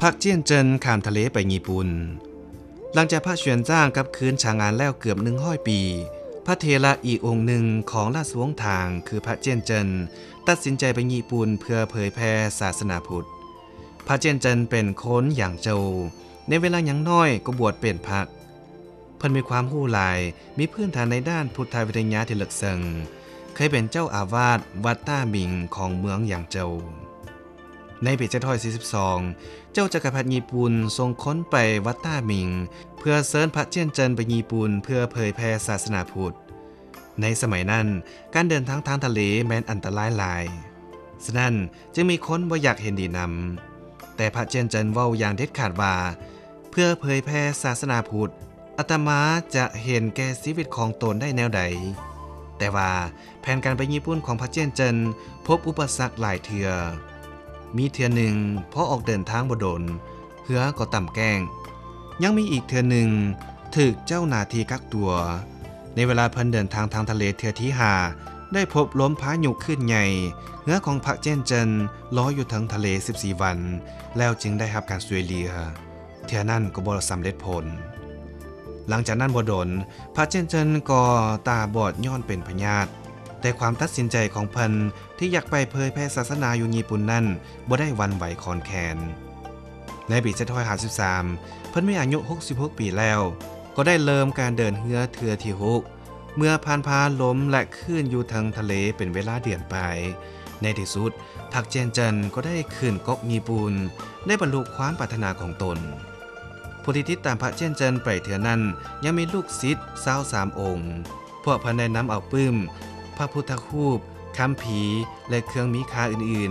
พักเจี้ยนเจินข้ามทะเลไปญี่ปุ่นหลังจากพระเฉียนจ้างกับคืนฉางงานแล้วเกือบ100 ปีพระเถระอีกองค์หนึ่งของราชวงศ์ทางคือพระเจี้ยนเจินตัดสินใจไปญี่ปุ่นเพื่อเผยแพร่ศาสนาพุทธพระเจี้ยนเจินเป็นคนอย่างโจวในเวลายังน้อยก็บวชเป็นพระเพิ่นมีความรู้หลายมีพื้นฐานในด้านพุทธวิทยาที่ลึกซึ้งเคยเป็นเจ้าอาวาสวัดต้าหมิงของเมืองอย่างโจวในปี742เจ้าจักรพรรดิญี่ปุ่นทรงค้นไปวัดต้าหมิงเพื่อเชิญพระเจี้ยนเจินไปญี่ปุ่นเพื่อเผยแพร่ศาสนาพุทธในสมัยนั้นการเดินทางทะเลแม้นอันตรายหลายฉะนั้นจึงมีคนบ่อยากเห็นดีนำแต่พระเจี้ยนเจินเว้าอย่างเด็ดขาดว่าเพื่อเผยแพร่ศาสนาพุทธอาตมาจะเห็นแก่ชีวิตของตนได้แนวใดแต่ว่าแผนการไปญี่ปุ่นของพระเจี้ยนเจินพบอุปสรรคหลายเทื่อมีเทื่อหนึ่งพอออกเดินทางบ่ดนเหือก็ต่ำแกล้งยังมีอีกเทื่อหนึ่งถูกเจ้าหน้าที่กักตัวในเวลาเพิ่นเดินทางทะเลเทื่อที่5ได้พบลมพายุขึ้นใหญ่เหือของพระเจี้ยนเจินลอยอยู่ทั้งทะเล14 วันแล้วจึงได้รับการช่วยเหลือเทื่อนั้นก็บ่สำเร็จผลหลังจากนั้นบ่ดนพระเจี้ยนเจินก็ตาบอดย้อนเป็นพยาธิแต่ความตัดสินใจของเพิ่นที่อยากไปเผยแพร่ศาสนาอยู่ญี่ปุ่นนั้นบ่ได้หวั่นไหวคลอนแคลนในปี753เพิ่นมีอายุ66 ปีแล้วก็ได้เริ่มการเดินเรือเทื่อที่6เมื่อผ่านพาลมและคลื่นอยู่ทางทะเลเป็นเวลาเดือนไปในที่สุดพรรคเจี้ยนเจินก็ได้ขึ้นเกาะญี่ปุ่นได้บรรลุความปรารถนาของตนผู้ที่ติดตามพระเจี้ยนเจินไปเทื่อนั้นยังมีลูกศิษย์23 องค์พวกเพิ่นได้นำเอาปื้มพระพุทธรูปคัมภีร์และเครื่องมีค่าอื่นๆ